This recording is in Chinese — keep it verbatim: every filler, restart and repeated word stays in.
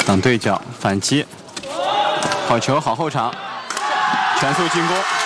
挡对角反击，好球，好后场，全速进攻。